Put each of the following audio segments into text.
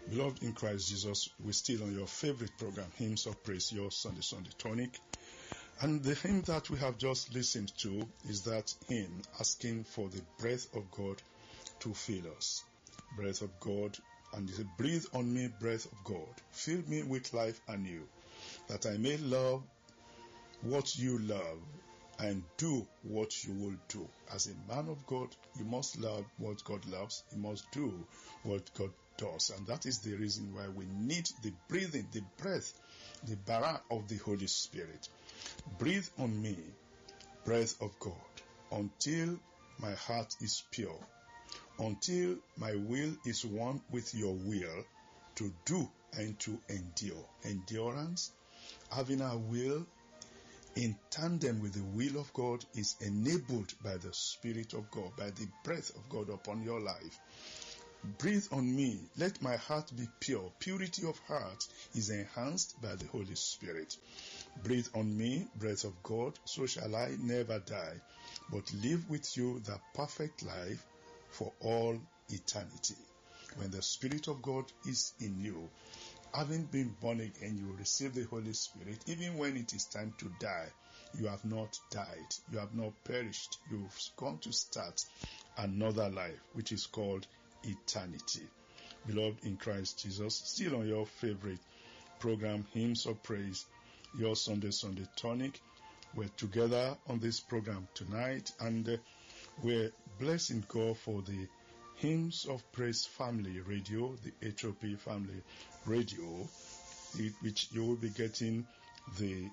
Beloved in Christ Jesus, we're still on your favorite program, Hymns of Praise, your Sunday Tonic. And the hymn that we have just listened to is that hymn asking for the breath of God to fill us. Breath of God. And he said, breathe on me, breath of God. Fill me with life anew, that I may love what you love and do what you will do. As a man of God, you must love what God loves. You must do what God does. And that is the reason why we need the breathing, the breath, the bara of the Holy Spirit. Breathe on me, breath of God, until my heart is pure, until my will is one with your will, to do and to endure. Endurance, having our will in tandem with the will of God, is enabled by the Spirit of God, by the breath of God upon your life. Breathe on me, let my heart be pure. Purity of heart is enhanced by the Holy Spirit. Breathe on me, breath of God, so shall I never die, but live with you the perfect life for all eternity. When the Spirit of God is in you, having been born again, you will receive the Holy Spirit. Even when it is time to die, you have not died. You have not perished. You've gone to start another life, which is called eternity. Beloved in Christ Jesus, still on your favorite program, Hymns of Praise, your Sunday Tonic. We're together on this program tonight, and we're blessing God for the Hymns of Praise Family Radio, the HOP Family Radio, which you will be getting the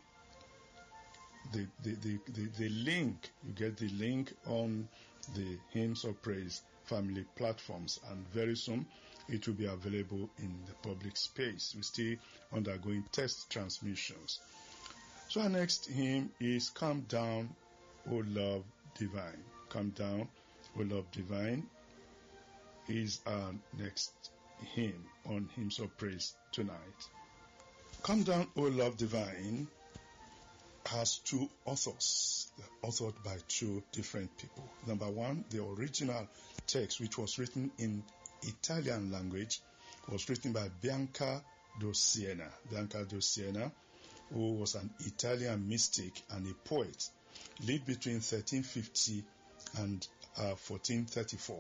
link. You get the link on the Hymns of Praise Family platforms, and very soon it will be available in the public space. We're still undergoing test transmissions. So our next hymn is Come Down, O Love Divine. Come Down, O Love Divine is our next hymn on Hymns of Praise tonight. Come Down, O Love Divine has two authors. They're authored by two different people. Number one, the original text, which was written in Italian language, was written by Bianca da Siena. Bianca da Siena, who was an Italian mystic and a poet, lived between 1350 and 1434.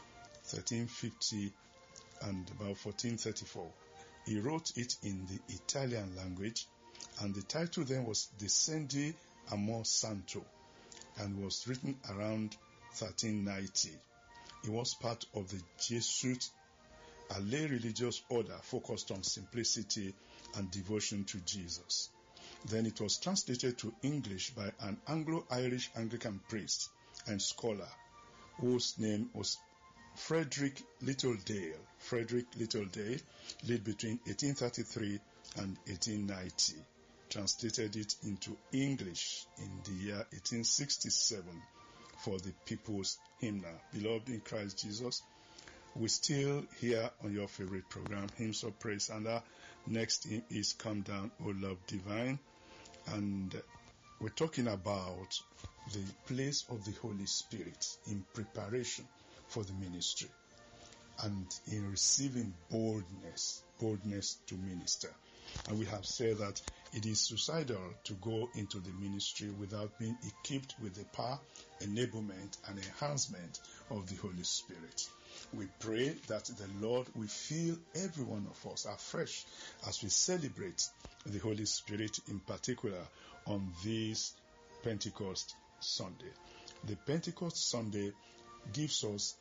1350 and about 1434. He wrote it in the Italian language, and the title then was Descendi Amor Santo, and was written around 1390. It was part of the Jesuit, a lay religious order focused on simplicity and devotion to Jesus. Then it was translated to English by an Anglo-Irish Anglican priest and scholar whose name was Frederick Littledale. Frederick Littledale lived between 1833 and 1890. Translated it into English in the year 1867 for the People's Hymnal. Beloved in Christ Jesus, we're still here on your favorite program, Hymns of Praise, and our next hymn is Come Down, O Love Divine. And we're talking about the place of the Holy Spirit in preparation for the ministry and in receiving boldness to minister. And we have said that it is suicidal to go into the ministry without being equipped with the power, enablement, and enhancement of the Holy Spirit. We pray that the Lord will fill every one of us afresh as we celebrate the Holy Spirit, in particular on this Pentecost Sunday. The Pentecost Sunday gives us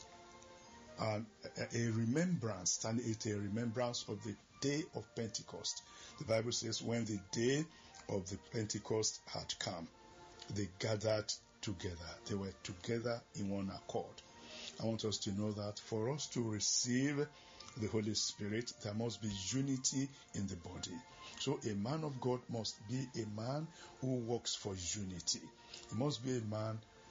a remembrance, and it's a remembrance of the day of Pentecost. The Bible says when the day of the Pentecost had come, they gathered together. They were together in one accord. I want us to know that for us to receive the Holy Spirit, there must be unity in the body. So a man of God must be a man who works for unity. He must be a man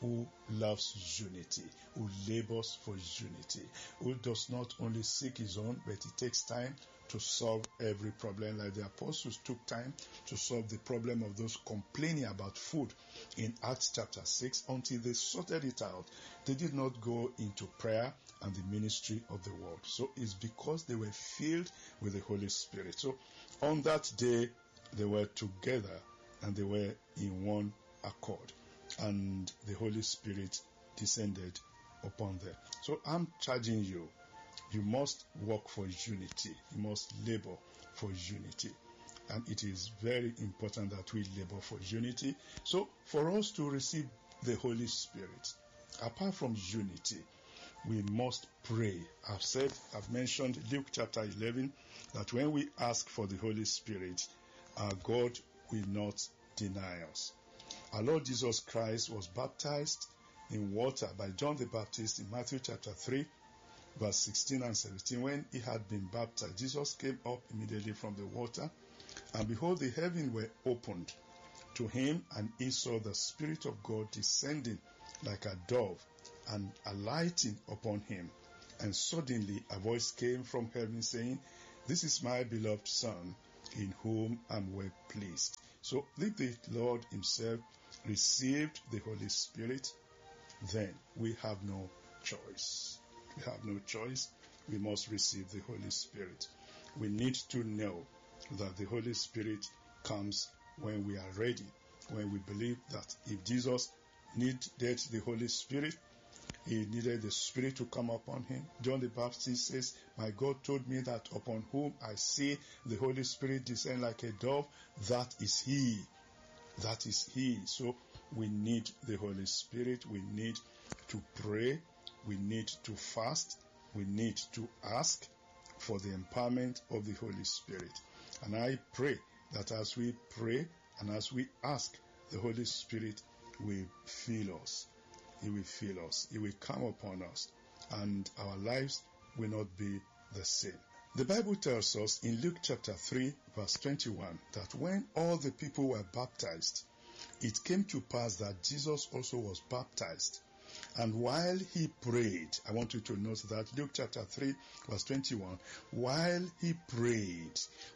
who loves unity, who labors for unity, who does not only seek his own, but he takes time to solve every problem, like the apostles took time to solve the problem of those complaining about food in Acts chapter 6 until they sorted it out. They did not go into prayer and the ministry of the word. So it's because they were filled with the Holy Spirit. So on that day, they were together and they were in one accord. And the Holy Spirit descended upon them. So I'm charging you. You must work for unity. You must labor for unity. And it is very important that we labor for unity. So for us to receive the Holy Spirit, apart from unity, we must pray. I've mentioned Luke chapter 11, that when we ask for the Holy Spirit, our God will not deny us. Our Lord Jesus Christ was baptized in water by John the Baptist in Matthew chapter 3, verse 16 and 17. When he had been baptized, Jesus came up immediately from the water, and behold, the heavens were opened to him, and he saw the Spirit of God descending like a dove and alighting upon him. And suddenly a voice came from heaven saying, "This is my beloved Son, in whom I am well pleased." So if the Lord himself received the Holy Spirit, then we have no choice. We have no choice. We must receive the Holy Spirit. We need to know that the Holy Spirit comes when we are ready, when we believe that if Jesus needed the Holy Spirit, he needed the Spirit to come upon him. John the Baptist says, "My God told me that upon whom I see the Holy Spirit descend like a dove, that is he." That is he. So we need the Holy Spirit. We need to pray. We need to fast. We need to ask for the empowerment of the Holy Spirit. And I pray that as we pray and as we ask, the Holy Spirit will fill us. He will fill us. He will come upon us. And our lives will not be the same. The Bible tells us in Luke chapter 3, verse 21, that when all the people were baptized, it came to pass that Jesus also was baptized. And while he prayed, I want you to note that Luke chapter 3, verse 21, while he prayed,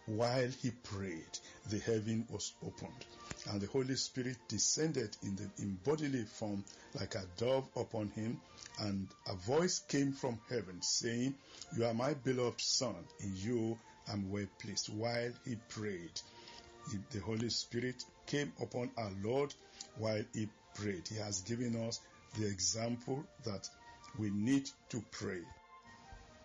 the heaven was opened, and the Holy Spirit descended in bodily form like a dove upon him, and a voice came from heaven saying, "You are my beloved Son, in you I am well pleased." While he prayed, the Holy Spirit came upon our Lord while he prayed. He has given us the example that we need to pray.